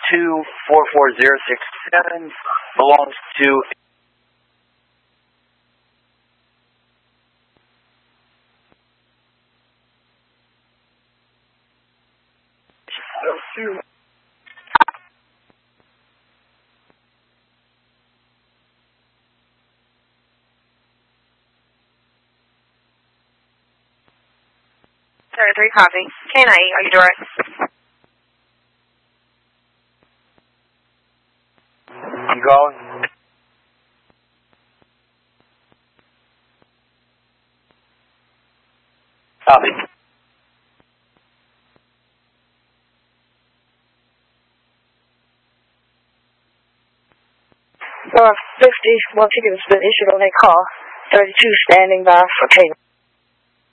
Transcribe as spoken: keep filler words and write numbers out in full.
two four four zero six seven belongs to thirty-three, copy. K nine, are you direct? I'm going. Copy. Uh, fifty, one ticket has been issued on a call. thirty-two standing by for payment.